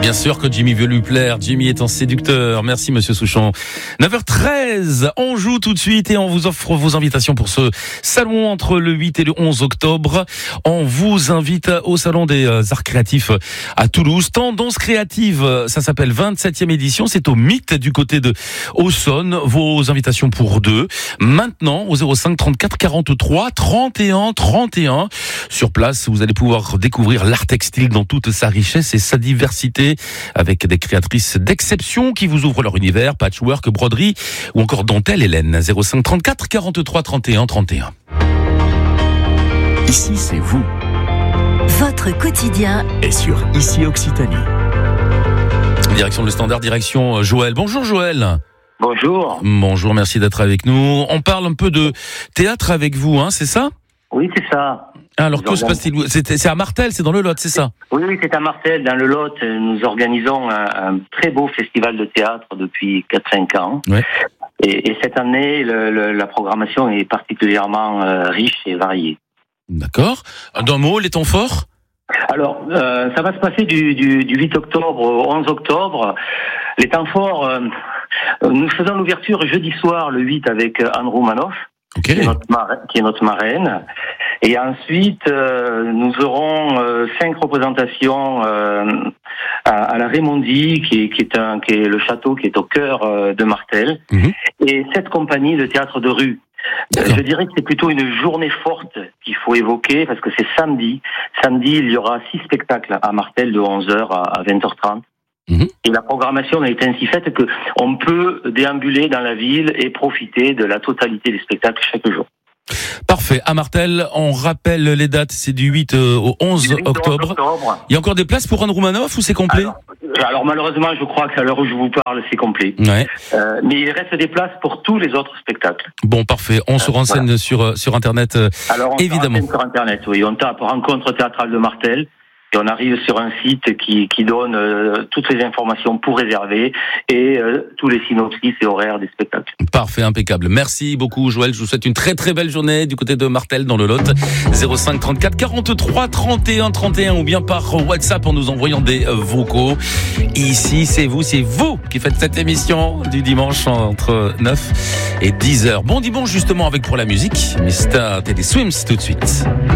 Bien sûr que Jimmy veut lui plaire. Jimmy est un séducteur. Merci, monsieur Souchon. 9h13. On joue tout de suite et on vous offre vos invitations pour ce salon entre le 8 et le 11 octobre. On vous invite au salon des arts créatifs à Toulouse. Tendance créative, ça s'appelle 27e édition. C'est au Mythe du côté de Auxonne. Vos invitations pour deux. Maintenant, au 05 34 43 31 31. Sur place, vous allez pouvoir découvrir l'art textile dans toute sa richesse et sa diversité, avec des créatrices d'exception qui vous ouvrent leur univers, patchwork, broderie ou encore dentelle et laine. 05 34 43 31 31. Ici, c'est vous. Votre quotidien Et sur Ici Occitanie. Direction le Standard, direction Joël. Bonjour Joël. Bonjour. Bonjour, merci d'être avec nous. On parle un peu de théâtre avec vous, hein, c'est ça ? Oui, c'est ça. Alors, que se passe-t-il ? C'est à Martel, c'est dans le Lot, c'est ça ? Oui, c'est à Martel, dans le Lot. Nous organisons un très beau festival de théâtre depuis 4-5 ans. Ouais. Et cette année, la programmation est particulièrement riche et variée. D'accord. D'un mot, les temps forts ? Alors, ça va se passer du 8 octobre au 11 octobre. Les temps forts, nous faisons l'ouverture jeudi soir, le 8, avec Anne Roumanoff, Okay. qui est notre marraine. Et ensuite, nous aurons 5 représentations à la Raymondie, qui est le château qui est au cœur de Martel, et 7 compagnies de théâtre de rue. Je dirais que c'est plutôt une journée forte qu'il faut évoquer, parce que c'est samedi. Samedi, il y aura 6 spectacles à Martel de 11h à 20h30. Et la programmation a été ainsi faite que on peut déambuler dans la ville et profiter de la totalité des spectacles chaque jour. Parfait. À Martel, on rappelle les dates, c'est du 8 au 11 octobre. Il y a encore des places pour Anne Roumanoff ou c'est complet ? Alors malheureusement, je crois qu'à l'heure où je vous parle, c'est complet. Ouais. Mais il reste des places pour tous les autres spectacles. Bon, parfait. On se renseigne sur Internet, Alors, on évidemment. se renseigne sur Internet, oui. On tape Rencontre théâtrale de Martel. Et on arrive sur un site qui donne toutes les informations pour réserver et tous les synopsis et horaires des spectacles. Parfait, impeccable. Merci beaucoup Joël, je vous souhaite une très très belle journée du côté de Martel dans le Lot. 05 34 43 31 31 ou bien par WhatsApp en nous envoyant des vocaux. Ici c'est vous qui faites cette émission du dimanche entre 9 et 10h. Bon dimanche justement avec pour la musique, Mr. Teddy Swims tout de suite.